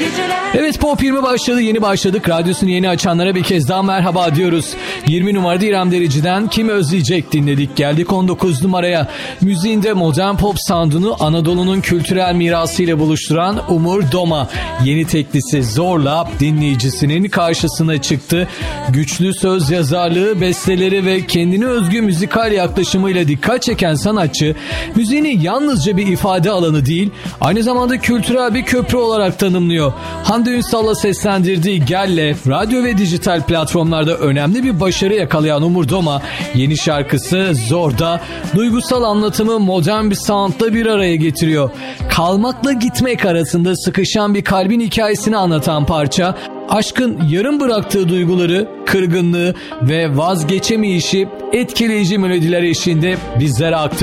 Evet, Pop 20 başladı, yeni başladık. Radyosunu yeni açanlara bir kez daha merhaba diyoruz. 20 numarada İrem Derici'den Kim Özleyecek dinledik. Geldik 19 numaraya. Müziğinde modern pop sound'unu Anadolu'nun kültürel mirasıyla buluşturan Umur Doma. Yeni teklisi Zorla dinleyicisinin karşısına çıktı. Güçlü söz yazarlığı, besteleri ve kendine özgü müzikal yaklaşımıyla dikkat çeken sanatçı, müziğini yalnızca bir ifade alanı değil, aynı zamanda kültürel bir köprü olarak tanımlıyor. Hande Ünsal'la seslendirdiği Gel'le radyo ve dijital platformlarda önemli bir başarı yakalayan Umur Doma, yeni şarkısı Zor'da duygusal anlatımı modern bir soundla bir araya getiriyor. Kalmakla gitmek arasında sıkışan bir kalbin hikayesini anlatan parça, aşkın yarım bıraktığı duyguları, kırgınlığı ve vazgeçemeyişi etkileyici melodiler eşliğinde bizlere aktarıyor.